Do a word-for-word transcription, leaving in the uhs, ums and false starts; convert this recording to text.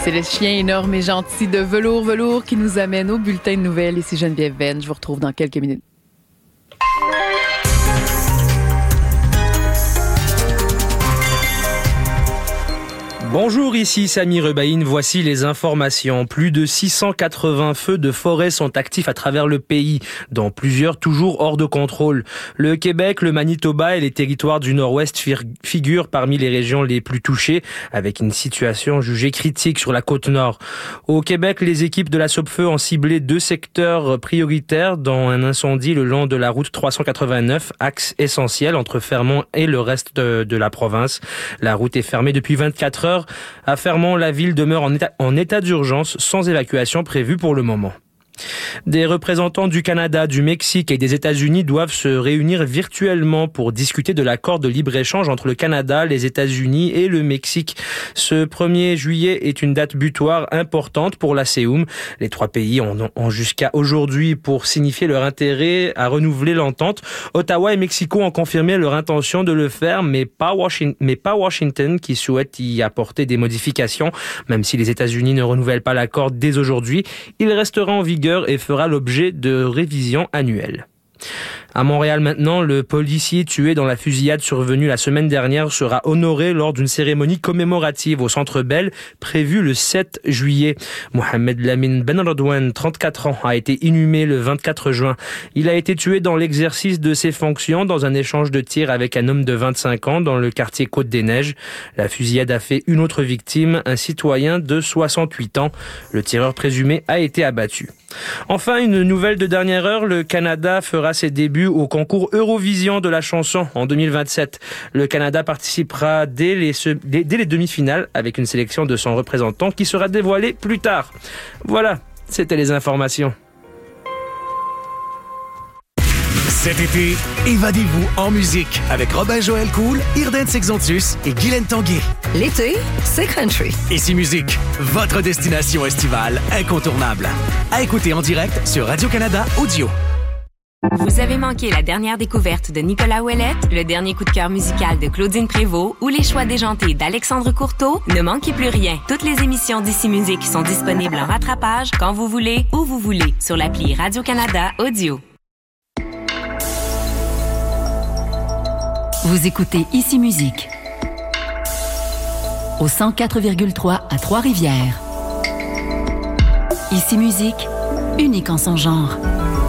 C'est le chien énorme et gentil de Velours Velours qui nous amène au bulletin de nouvelles. Ici Geneviève Venn. Je vous retrouve dans quelques minutes. Bonjour, ici Sami Rebaïn, voici les informations. Plus de six cent quatre-vingts feux de forêt sont actifs à travers le pays, dont plusieurs toujours hors de contrôle. Le Québec, le Manitoba et les territoires du Nord-Ouest figurent parmi les régions les plus touchées, avec une situation jugée critique sur la côte nord. Au Québec, les équipes de la Sopfeu ont ciblé deux secteurs prioritaires dans un incendie le long de la route trois cent quatre-vingt-neuf, axe essentiel entre Fermont et le reste de, de la province. La route est fermée depuis vingt-quatre heures. À Fermont, la ville demeure en état, en état d'urgence sans évacuation prévue pour le moment. Des représentants du Canada, du Mexique et des États-Unis doivent se réunir virtuellement pour discuter de l'accord de libre-échange entre le Canada, les États-Unis et le Mexique. Ce premier juillet est une date butoir importante pour la C E U M. Les trois pays ont, ont jusqu'à aujourd'hui pour signifier leur intérêt à renouveler l'entente. Ottawa et Mexico ont confirmé leur intention de le faire, mais pas Washington, mais pas Washington qui souhaite y apporter des modifications. Même si les États-Unis ne renouvellent pas l'accord dès aujourd'hui, il restera en vigueur et fera l'objet de révisions annuelles. À Montréal maintenant, le policier tué dans la fusillade survenue la semaine dernière sera honoré lors d'une cérémonie commémorative au Centre Bell prévue le sept juillet. Mohamed Lamine Benradouane, trente-quatre ans, a été inhumé le vingt-quatre juin. Il a été tué dans l'exercice de ses fonctions dans un échange de tirs avec un homme de vingt-cinq ans dans le quartier Côte-des-Neiges. La fusillade a fait une autre victime, un citoyen de soixante-huit ans. Le tireur présumé a été abattu. Enfin, une nouvelle de dernière heure, le Canada fera ses débuts au concours Eurovision de la chanson en deux mille vingt-sept. Le Canada participera dès les, dès, dès les demi-finales avec une sélection de son représentant qui sera dévoilée plus tard. Voilà, c'était les informations. Cet été, évadez-vous en musique avec Robin Joël Cool, Irden Sexontus et Guylaine Tanguay. L'été, c'est country. Ici Musique, votre destination estivale incontournable. À écouter en direct sur Radio-Canada Audio. Vous avez manqué la dernière découverte de Nicolas Ouellette, le dernier coup de cœur musical de Claudine Prévost ou les choix déjantés d'Alexandre Courteau? Ne manquez plus rien. Toutes les émissions d'Ici Musique sont disponibles en rattrapage quand vous voulez, où vous voulez, sur l'appli Radio-Canada Audio. Vous écoutez Ici Musique au cent quatre virgule trois à Trois-Rivières. Ici Musique, unique en son genre.